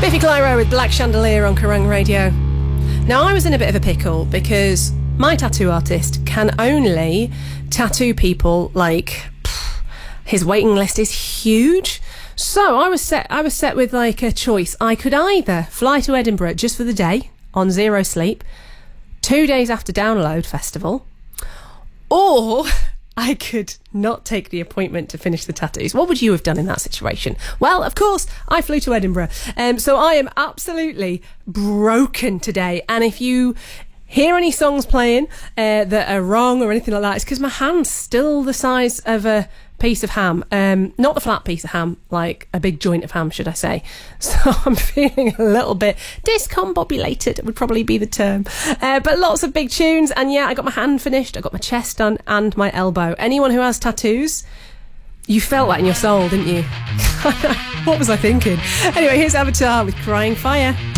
Biffy Clyro with Black Chandelier on Kerrang Radio. Now, I was in a bit of a pickle because my tattoo artist can only tattoo people like his waiting list is huge. So I was set with like a choice. I could either fly to Edinburgh just for the day on zero sleep, 2 days after Download Festival, or I could not take the appointment to finish the tattoos. What would you have done in that situation? Well, of course, I flew to Edinburgh. So I am absolutely broken today. And if you hear any songs playing that are wrong or anything like that, it's because my hand's still the size of a piece of ham. Not the flat piece of ham, like a big joint of ham, should I say. So I'm feeling a little bit discombobulated, would probably be the term. But lots of big tunes, and yeah, I got my hand finished, I got my chest done, and my elbow. Anyone who has tattoos, you felt that in your soul, didn't you? What was I thinking? Anyway, here's Avatar with Crying Fire.